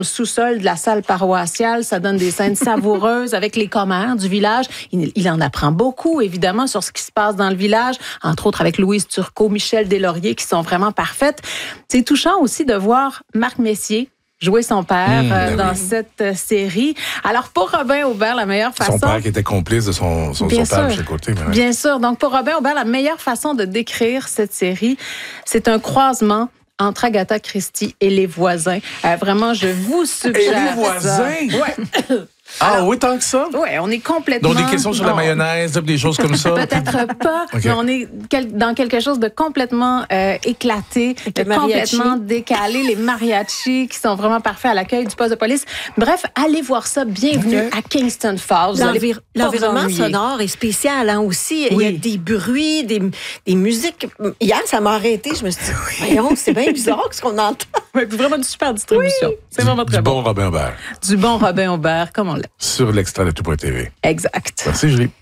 sous-sol de la salle paroissiale. Ça donne des scènes savoureuses avec les commères du village. Il en apprend beaucoup, évidemment, sur ce qui se passe dans le village, entre autres avec Louise Turcot, Michel Deslauriers, qui sont vraiment parfaites. C'est touchant aussi de voir Marc Messier jouer son père dans cette série. Alors, pour Robin Aubert, la meilleure façon... Son père qui était complice de son père de chaque côté. Mais bien sûr. Donc, pour Robin Aubert, la meilleure façon de décrire cette série, c'est un croisement entre Agatha Christie et Les Voisins. Vraiment, je vous suggère Et Les Voisins? Ouais. Ah oui, tant que ça? Oui, on est complètement... Donc, des questions sur la mayonnaise, des choses comme ça? Peut-être pas, okay. Mais on est dans quelque chose de complètement éclaté, de complètement décalé. Les mariachis qui sont vraiment parfaits à l'accueil du poste de police. Bref, allez voir ça. Bienvenue à Kingston Falls. L'environnement sonore est spécial aussi. Oui. Il y a des bruits, des musiques. Hier, ça m'a arrêté. Je me suis dit, voyons, c'est bien bizarre ce qu'on entend. Oui, vraiment une super distribution. Oui. C'est vraiment très bon. Du bon Robin Aubert. Du bon Robin Aubert, comme on l'a. Sur l'extrait de Tout.tv. Exact. Merci, Julie.